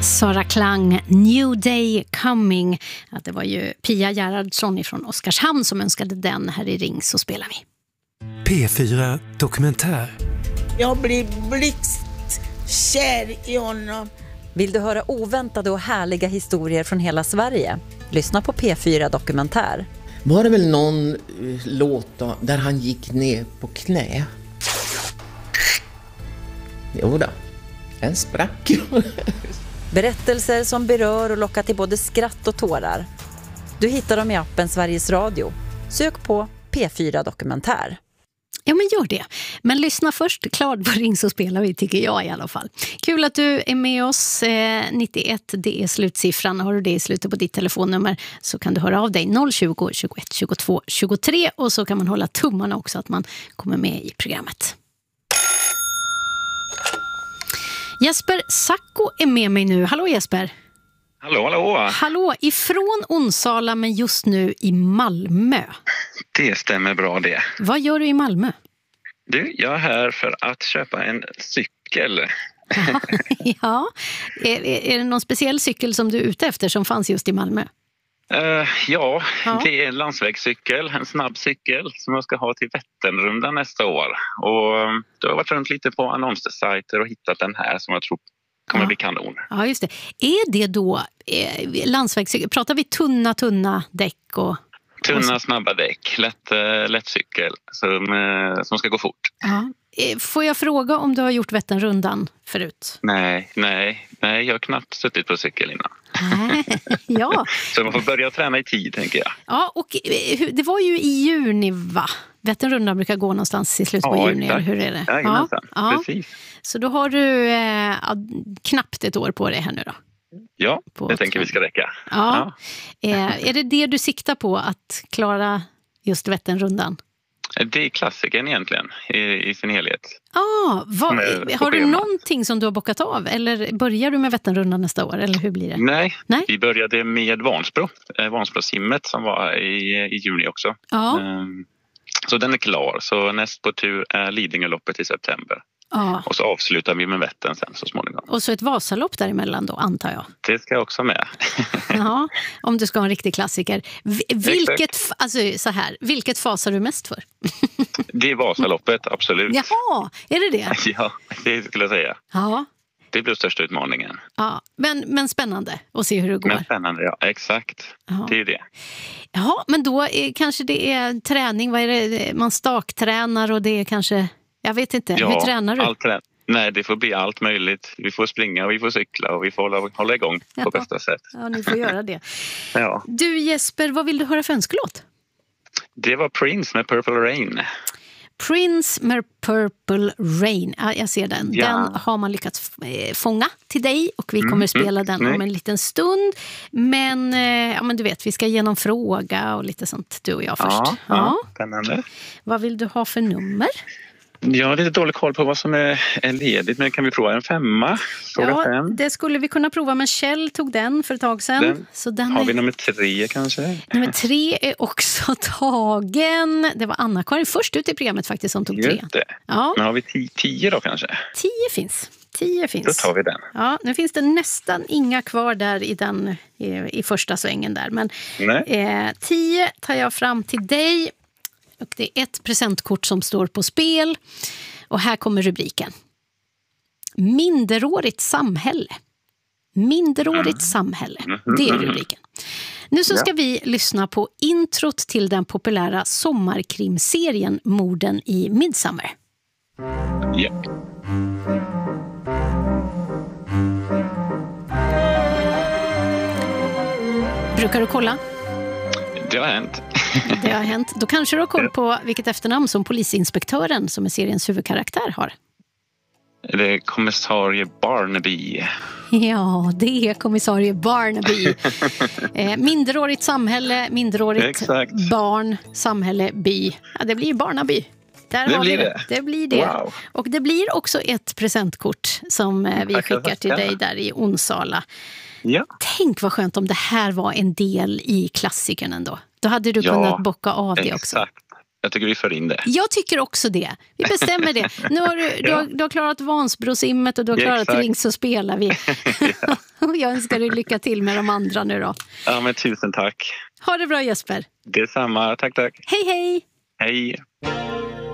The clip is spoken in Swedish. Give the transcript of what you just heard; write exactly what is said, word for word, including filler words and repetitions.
Sara Klang, New Day Coming. Ja, det var ju Pia Gerhardsson från Oskarshamn som önskade den. Här i Ring så spelar vi. P fyra Dokumentär. Jag blir blixtkär i honom. Vill du höra oväntade och härliga historier från hela Sverige? Lyssna på P fyra Dokumentär. Var det väl någon uh, låt då, där han gick ner på knä? Jo då, en sprack. Berättelser som berör och lockar till både skratt och tårar. Du hittar dem i appen Sveriges Radio. Sök på P fyra Dokumentär. Ja, men gör det. Men lyssna först klart på Ring så spelar vi, tycker jag i alla fall. Kul att du är med oss. Eh, nittioett, det är slutsiffran. Har du det i slutet på ditt telefonnummer så kan du höra av dig noll tjugo, tjugoett, tjugotvå, tjugotre och så kan man hålla tummarna också att man kommer med i programmet. Jesper Sacco är med mig nu. Hallå Jesper. Hallå, hallå. Hallå, ifrån Onsala men just nu i Malmö. Det stämmer bra det. Vad gör du i Malmö? Du, jag är här för att köpa en cykel. Ja, är, är det någon speciell cykel som du är ute efter som fanns just i Malmö? Uh, ja, ja, det är en landsvägscykel, en snabb cykel som jag ska ha till Vätternrundan nästa år. Och då har jag varit runt lite på annonssajter och hittat den här som jag tror kommer ja. bli kanon. Ja, just det. Är det då eh, landsvägscykel? Pratar vi tunna, tunna däck och... Tunna, snabba däck, lätt, uh, lätt cykel som, uh, som ska gå fort. Ja. Får jag fråga om du har gjort Vätternrundan förut? Nej, nej, nej, jag har knappt suttit på cykel innan. Ja. Så man får börja träna i tid, tänker jag. Ja, och det var ju i juni, va? Vätternrundan brukar gå någonstans i slutet på ja, juni, eller hur är det? Ja, ja, ja, precis. Så då har du eh, knappt ett år på dig här nu då? Ja, på jag tänker vi ska räcka. Ja. ja. Eh, är det det du siktar på, att klara just Vätternrundan? Det är klassikern egentligen i, i sin helhet. Ah, vad, har du någonting som du har bockat av? Eller börjar du med Vätternrundan nästa år? Eller hur blir det? Nej, Nej? vi började med Vansbro. Vansbro-simmet som var i, i juni också. Ja. Um, så den är klar. Så näst på tur är Lidingöloppet i september. Ja. Och så avslutar vi med Vättern sen så småningom. Och så ett Vasalopp däremellan då, antar jag. Det ska jag också med. Ja, om du ska ha en riktig klassiker. Vilket, alltså, så här, vilket fasar du mest för? Det är Vasaloppet, absolut. Jaha, är det det? Ja, det skulle jag säga. Ja. Det blir största utmaningen. Ja, men, men spännande att se hur det går. Men spännande, ja. Exakt. Ja. Det är det. Ja, men då är, kanske det är träning. Vad är det? Man staktränar och det är kanske... Jag vet inte. Ja, hur tränar du? Allt trä- Nej, det får bli allt möjligt. Vi får springa och vi får cykla och vi får hålla, hålla igång på ja. bästa sätt. Ja, ni får göra det. Ja. Du Jesper, vad vill du höra för önskelåt? Det var Prince med Purple Rain. Prince med Purple Rain. Ja, jag ser den. Ja. Den har man lyckats fånga till dig och vi kommer spela mm, den mm. om en liten stund. Men, ja, men du vet, vi ska genom fråga och lite sånt, du och jag först. Ja, ja. Spännande. Vad vill du ha för nummer? Jag har lite dålig koll på vad som är, är ledigt, men kan vi prova en femma? Ja, fem. Det skulle vi kunna prova, men Kjell tog den för ett tag sedan. Den. Så den har är... vi nummer tre kanske? Nummer tre är också tagen. Det var Anna-Karin först ut i programmet faktiskt som tog tre. Det. Ja. Men har vi tio, tio då kanske? Tio finns. Tio finns. Då tar vi den. Ja, nu finns det nästan inga kvar där i, den, i, i första svängen där. Men eh, tio tar jag fram till dig. Och det är ett presentkort som står på spel. Och här kommer rubriken. Minderårigt samhälle. Minderårigt mm. samhälle. Det är rubriken. Nu så ska ja. vi lyssna på introt till den populära sommarkrimserien Morden i Midsommar. Ja. Brukar du kolla? Det har hänt. Det har hänt. Då kanske du har koll på vilket efternamn som polisinspektören som är seriens huvudkaraktär har. Det är kommissarie Barnaby. Ja, det är kommissarie Barnaby. eh, minderårigt samhälle, minderårigt Exakt. barn, samhälle, by. Ja, det blir Barnaby. Där det har blir vi det. det. Det blir det. Wow. Och det blir också ett presentkort som eh, vi tack, skickar tack, till tack. dig där i Onsala. Ja. Tänk vad skönt om det här var en del i klassikern ändå. Då hade du ja, kunnat bocka av det exakt. också. Jag tycker vi för in det. Jag tycker också det. Vi bestämmer det. Nu har du, ja. du, har, du har klarat Vansbrosimmet och du har Ja, klarat exakt. Ring så spelar vi. Ja. Jag önskar dig lycka till med de andra nu då. Ja, men tusen tack. Ha det bra Jesper. Detsamma. Tack, tack. Hej hej. Hej.